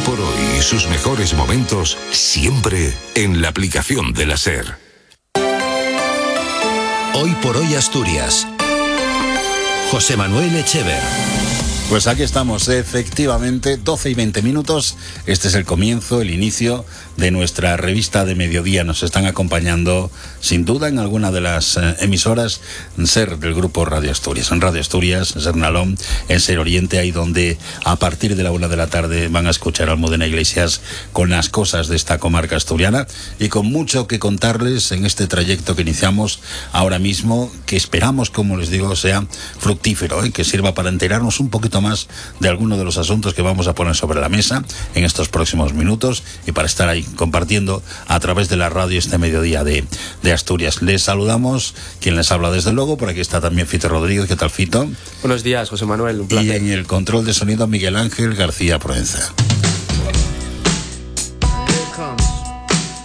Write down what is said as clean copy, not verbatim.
por hoy y sus mejores momentos siempre en la aplicación de la SER. Hoy por hoy Asturias. José Manuel Echever. Pues aquí estamos, efectivamente, 12 y 20 minutos. Este es el comienzo, el inicio de nuestra revista de mediodía. Nos están acompañando, sin duda, en alguna de las emisoras SER del grupo Radio Asturias. En Radio Asturias, SER Nalón, en SER Oriente, ahí donde a partir de la 1 de la tarde van a escuchar a Almudena Iglesias con las cosas de esta comarca asturiana y con mucho que contarles en este trayecto que iniciamos ahora mismo, que esperamos, como les digo, sea fructífero, que sirva para enterarnos un poquito más de algunos de los asuntos que vamos a poner sobre la mesa en estos próximos minutos y para estar ahí compartiendo a través de la radio este mediodía de Asturias. Les saludamos, quien les habla desde luego, por aquí está también Fito Rodríguez. ¿Qué tal, Fito? Buenos días, José Manuel, un placer. Y en el control de sonido Miguel Ángel García Proenza. Here it comes.